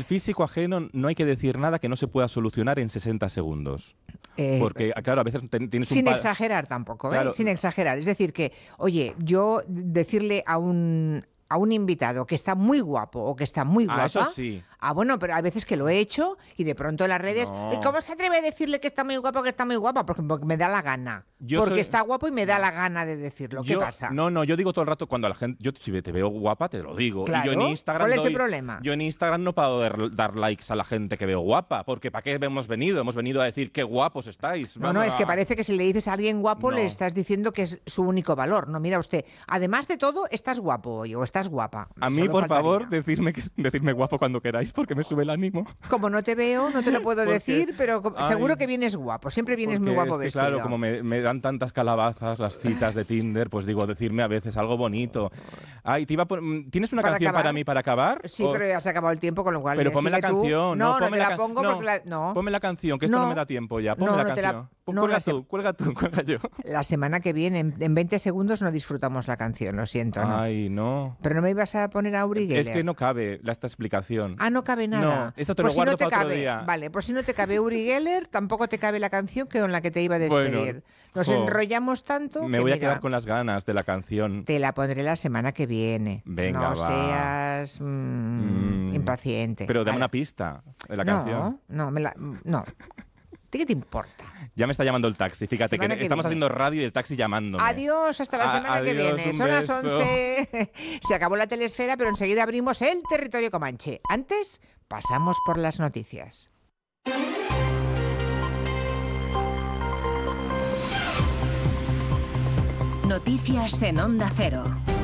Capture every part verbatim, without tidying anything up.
físico ajeno no hay que decir nada que no se pueda solucionar en sesenta segundos. Eh, Porque, claro, a veces tienes un... Sin exagerar tampoco, ¿eh? Claro. Sin exagerar. Es decir que, oye, yo decirle a un... a un invitado que está muy guapo o que está muy guapa. Ah, eso sí. Ah, bueno, pero hay veces que lo he hecho y de pronto en las redes, no. ¿Cómo se atreve a decirle que está muy guapo o que está muy guapa? Porque, porque me da la gana. Yo porque soy... está guapo y me da la gana de decirlo. ¿Qué yo, pasa? No, no, yo digo todo el rato cuando a la gente, yo si te veo guapa te lo digo. Claro. Y yo en Instagram ¿Cuál es doy, el problema? Yo en Instagram no puedo dar, dar likes a la gente que veo guapa, porque ¿para qué hemos venido? Hemos venido a decir qué guapos estáis. No, no, es que parece que si le dices a alguien guapo no. le estás diciendo que es su único valor. No, mira usted, además de todo, estás guapo hoy o estás guapa. A mí, por faltaría. favor, decirme, que, decirme guapo cuando queráis, porque me sube el ánimo. Como no te veo, no te lo puedo porque, decir, pero ay, seguro que vienes guapo. Siempre vienes muy guapo es que, vestido. Claro, como me, me dan tantas calabazas las citas de Tinder, pues digo, decirme a veces algo bonito. Ay, te iba a pon... ¿Tienes una para canción acabar? para mí para acabar? Sí, o... pero ya se ha acabado el tiempo, con lo cual... Pero ponme la canción. Tú. No, no, no te la, la pongo no, porque la... No. Ponme la canción, que esto no, no me da tiempo ya. Ponme no, la no canción. La... Pon, no, cuelga no tú, se... cuelga tú, cuelga yo. La semana que viene, en, en veinte segundos, no disfrutamos la canción, lo siento, ¿no? Ay, no. Pero no me ibas a poner a Uri Geller. Es que no cabe la, esta explicación. Ah, no cabe nada. No, esto te pues lo guardo si no te para cabe, otro día. Vale, pues si no te cabe Uri Geller, tampoco te cabe la canción que con la que te iba a despedir. Bueno, Nos jo, enrollamos tanto Me que voy mira, a quedar con las ganas de la canción. Te la pondré la semana que viene. Venga, no va. seas mmm, mm, impaciente. Pero dame vale. una pista de la no, canción. No, me la, no. ¿Qué te importa? Ya me está llamando el taxi. Fíjate que, que estamos viene. haciendo radio y el taxi llamándome. Adiós, hasta la semana A que adiós, viene. un Son las beso. once. Se acabó la telesfera, pero enseguida abrimos el territorio comanche. Antes, pasamos por las noticias. Noticias en Onda Cero.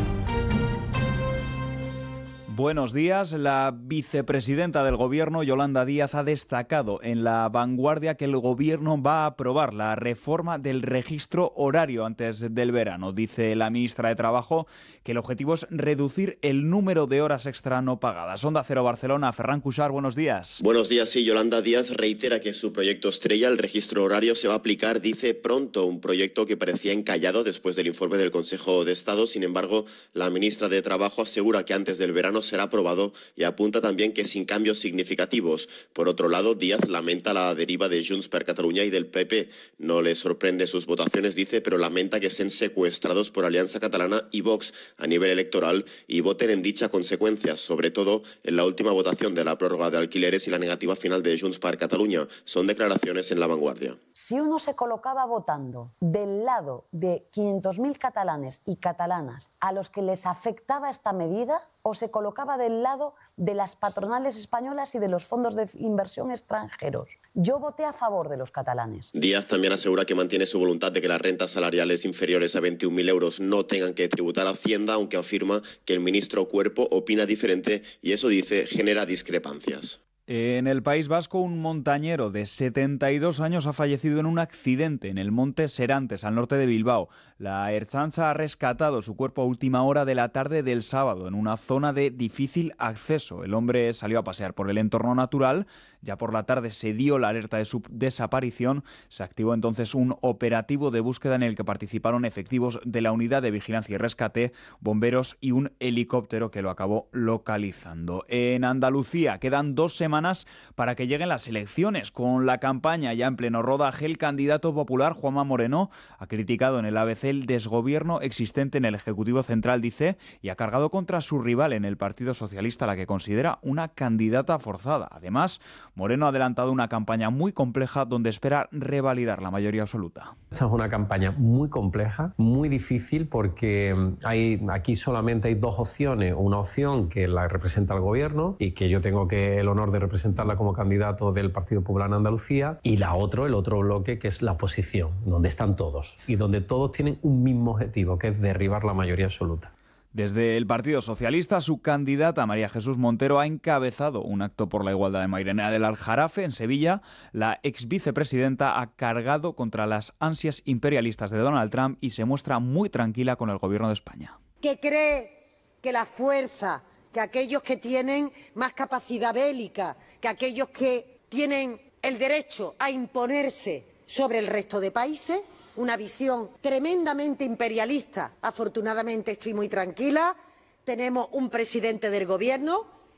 Buenos días. La vicepresidenta del Gobierno, Yolanda Díaz, ha destacado en La Vanguardia que el Gobierno va a aprobar la reforma del registro horario antes del verano. Dice la ministra de Trabajo que el objetivo es reducir el número de horas extra no pagadas. Onda Cero Barcelona, Ferran Cuixart, buenos días. Buenos días, sí. Yolanda Díaz reitera que su proyecto estrella, el registro horario, se va a aplicar, dice, pronto. Un proyecto que parecía encallado después del informe del Consejo de Estado. Sin embargo, la ministra de Trabajo asegura que antes del verano será aprobado y apunta también que sin cambios significativos. Por otro lado, Díaz lamenta la deriva de Junts per Catalunya y del P P. No le sorprende sus votaciones, dice, pero lamenta que estén secuestrados por Alianza Catalana y Vox a nivel electoral y voten en dicha consecuencia, sobre todo en la última votación de la prórroga de alquileres y la negativa final de Junts per Catalunya. Son declaraciones en La Vanguardia. Si uno se colocaba votando del lado de quinientos mil catalanes y catalanas a los que les afectaba esta medida, o se colocaba del lado de las patronales españolas y de los fondos de inversión extranjeros. Yo voté a favor de los catalanes. Díaz también asegura que mantiene su voluntad de que las rentas salariales inferiores a veintiún mil euros no tengan que tributar a Hacienda, aunque afirma que el ministro Cuerpo opina diferente y eso, dice, genera discrepancias. En el País Vasco, un montañero de setenta y dos años ha fallecido en un accidente en el monte Serantes, al norte de Bilbao. La Ertzaintza ha rescatado su cuerpo a última hora de la tarde del sábado, en una zona de difícil acceso. El hombre salió a pasear por el entorno natural. Ya por la tarde se dio la alerta de su desaparición. Se activó entonces un operativo de búsqueda en el que participaron efectivos de la Unidad de Vigilancia y Rescate, bomberos y un helicóptero que lo acabó localizando. En Andalucía quedan dos semanas para que lleguen las elecciones. Con la campaña ya en pleno rodaje, el candidato popular Juanma Moreno ha criticado en el A B C el desgobierno existente en el Ejecutivo Central, dice, y ha cargado contra su rival en el Partido Socialista, la que considera una candidata forzada. Además, Moreno ha adelantado una campaña muy compleja donde espera revalidar la mayoría absoluta. Esta es una campaña muy compleja, muy difícil, porque hay, aquí solamente hay dos opciones. Una opción que la representa el gobierno y que yo tengo que el honor de representarla como candidato del Partido Popular en Andalucía, y la otro, el otro bloque, que es la oposición, donde están todos y donde todos tienen un mismo objetivo, que es derribar la mayoría absoluta. Desde el Partido Socialista, su candidata María Jesús Montero ha encabezado un acto por la igualdad de Mairena del Aljarafe, en Sevilla. La ex vicepresidenta ha cargado contra las ansias imperialistas de Donald Trump y se muestra muy tranquila con el gobierno de España. Que cree que la fuerza, que aquellos que tienen más capacidad bélica, que aquellos que tienen el derecho a imponerse sobre el resto de países, una visión tremendamente imperialista. Afortunadamente estoy muy tranquila, tenemos un presidente del gobierno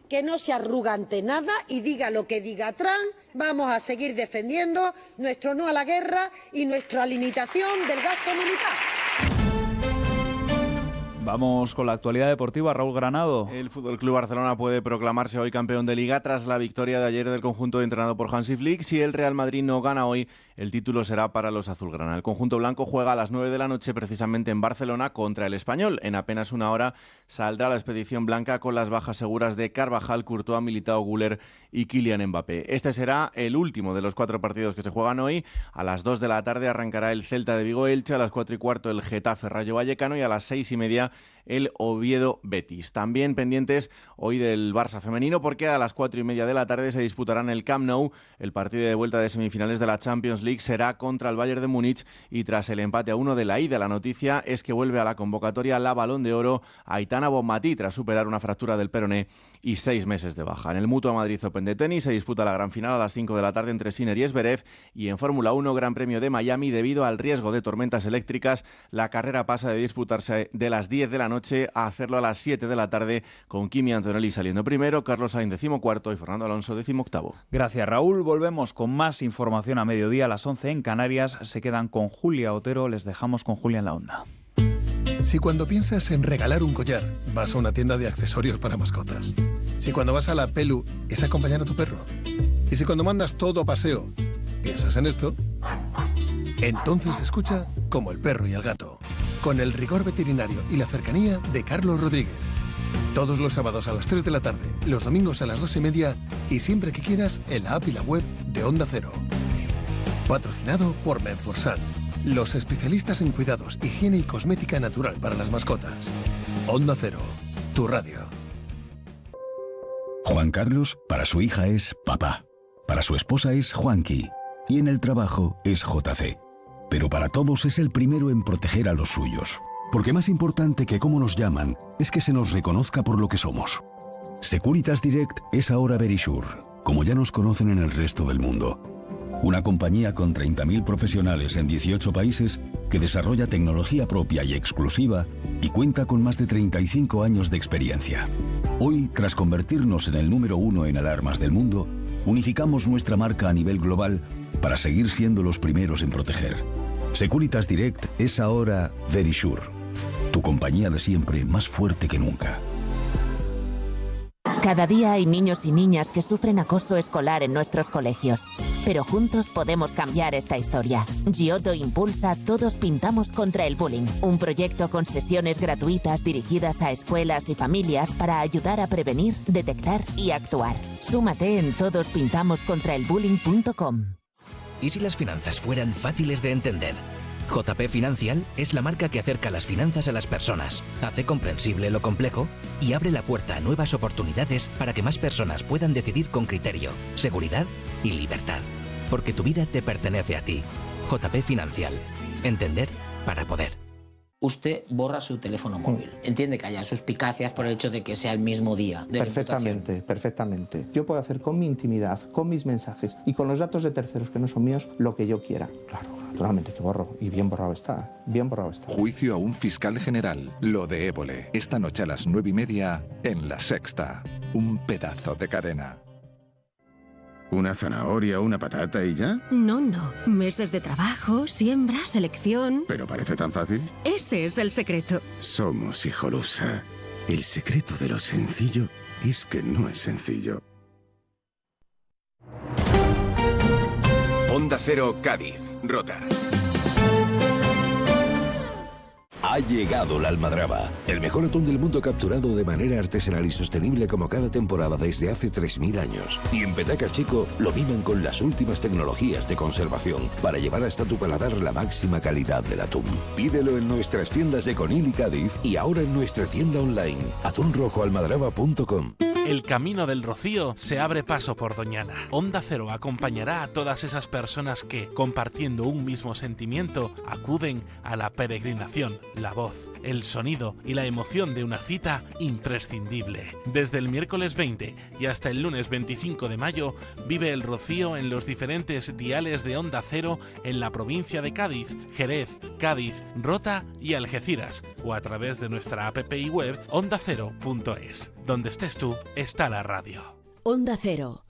que no se arruga ante nada y diga lo que diga Trump, vamos a seguir defendiendo nuestro no a la guerra y nuestra limitación del gasto militar. Vamos con la actualidad deportiva, Raúl Granado. El F C Barcelona puede proclamarse hoy campeón de Liga tras la victoria de ayer del conjunto entrenado por Hansi Flick. Si el Real Madrid no gana hoy, el título será para los azulgrana. El conjunto blanco juega a las nueve de la noche precisamente en Barcelona contra el Español. En apenas una hora saldrá la expedición blanca con las bajas seguras de Carvajal, Courtois, Militao, Güler y Kylian Mbappé. Este será el último de los cuatro partidos que se juegan hoy. A las dos de la tarde arrancará el Celta de Vigo-Elche, a las cuatro y cuarto el Getafe-Rayo Vallecano y a las seis y media el Oviedo-Betis. También pendientes hoy del Barça femenino porque a las cuatro y media de la tarde se disputarán el Camp Nou. El partido de vuelta de semifinales de la Champions League será contra el Bayern de Múnich y tras el empate a uno de la ida, la noticia es que vuelve a la convocatoria la Balón de Oro Aitana Bonmatí tras superar una fractura del peroné y seis meses de baja. En el Mutua Madrid Open de tenis se disputa la gran final a las cinco de la tarde entre Sinner y Zverev y en Fórmula uno Gran Premio de Miami debido al riesgo de tormentas eléctricas. La carrera pasa de disputarse de las diez de la noche a hacerlo a las siete de la tarde con Kimi Antonelli saliendo primero, Carlos Sainz decimocuarto y Fernando Alonso decimoctavo. Gracias, Raúl. Volvemos con más información a mediodía a las once en Canarias. Se quedan con Julia Otero. Les dejamos con Julia en la onda. Si cuando piensas en regalar un collar, vas a una tienda de accesorios para mascotas. Si cuando vas a la Pelu es acompañar a tu perro. Y si cuando mandas todo a paseo, piensas en esto, entonces escucha Como el perro y el gato, con el rigor veterinario y la cercanía de Carlos Rodríguez. Todos los sábados a las tres de la tarde, los domingos a las dos y media y siempre que quieras en la app y la web de Onda Cero. Patrocinado por Menforsan, los especialistas en cuidados, higiene y cosmética natural para las mascotas. Onda Cero, tu radio. Juan Carlos, para su hija es papá. Para su esposa es Juanqui. Y en el trabajo es J C. Pero para todos es el primero en proteger a los suyos. Porque más importante que cómo nos llaman es que se nos reconozca por lo que somos. Securitas Direct es ahora Verisure, como ya nos conocen en el resto del mundo. Una compañía con treinta mil profesionales en dieciocho países que desarrolla tecnología propia y exclusiva y cuenta con más de treinta y cinco años de experiencia. Hoy, tras convertirnos en el número uno en alarmas del mundo, unificamos nuestra marca a nivel global para seguir siendo los primeros en proteger. Securitas Direct es ahora Verisure, tu compañía de siempre más fuerte que nunca. Cada día hay niños y niñas que sufren acoso escolar en nuestros colegios. Pero juntos podemos cambiar esta historia. Giotto impulsa Todos Pintamos contra el Bullying, un proyecto con sesiones gratuitas dirigidas a escuelas y familias para ayudar a prevenir, detectar y actuar. Súmate en todos pintamos contra el bullying punto com. ¿Y si las finanzas fueran fáciles de entender? J P Financial es la marca que acerca las finanzas a las personas, hace comprensible lo complejo y abre la puerta a nuevas oportunidades para que más personas puedan decidir con criterio, seguridad y libertad. Porque tu vida te pertenece a ti. J P Financial. Entender para poder. Usted borra su teléfono móvil. Entiende que haya suspicacias por el hecho de que sea el mismo día de Perfectamente, perfectamente. Yo puedo hacer con mi intimidad, con mis mensajes y con los datos de terceros que no son míos lo que yo quiera. Claro, naturalmente que borro. Y bien borrado está. Bien borrado está. Juicio a un fiscal general. Lo de Évole. Esta noche a las nueve y media en La Sexta. Un pedazo de cadena. ¿Una zanahoria, una patata y ya? No, no. Meses de trabajo, siembra, selección... ¿Pero parece tan fácil? Ese es el secreto. Somos Hijolusa. El secreto de lo sencillo es que no es sencillo. Onda Cero Cádiz, Rota. Ha llegado la almadraba, el mejor atún del mundo capturado de manera artesanal y sostenible como cada temporada desde hace tres mil años. Y en Petaca Chico lo miman con las últimas tecnologías de conservación para llevar hasta tu paladar la máxima calidad del atún. Pídelo en nuestras tiendas de Conil y Cádiz y ahora en nuestra tienda online, atún rojo almadraba punto com. El Camino del Rocío se abre paso por Doñana. Onda Cero acompañará a todas esas personas que, compartiendo un mismo sentimiento, acuden a la peregrinación La Voz. el sonido y la emoción de una cita imprescindible. Desde el miércoles veinte y hasta el lunes veinticinco de mayo, vive el Rocío en los diferentes diales de Onda Cero en la provincia de Cádiz, Jerez, Cádiz, Rota y Algeciras, o a través de nuestra app y web onda cero punto es. Donde estés tú, está la radio. Onda Cero,